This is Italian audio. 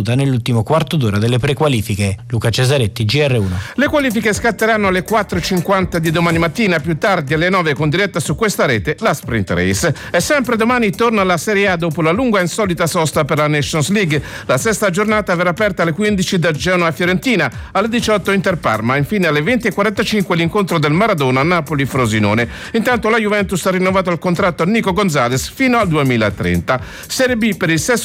avvenuta nell'ultimo quarto d'ora delle prequalifiche. Luca Cesaretti, GR1. Le qualifiche scatteranno alle 4:50 di domani mattina, più tardi alle 9 con diretta su questa rete la Sprint Race. E sempre domani torna la Serie A dopo la lunga e insolita sosta per la Nations League. La sesta giornata verrà aperta alle 15 da Genoa a Fiorentina, alle 18 Inter-Parma, infine alle 20:45 l'incontro del Maradona Napoli-Frosinone. Intanto la Juventus ha rinnovato il contratto a Nico Gonzalez fino al 2030. Serie B per il sesto